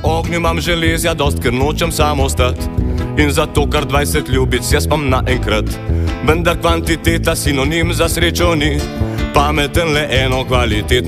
ognju imam železja dost, ker nočem sam ostat. In zato kar 20 ljubic jaz pam naenkrat. Vendar kvantiteta sinonim za srečo ni, pameten le eno kvalitetno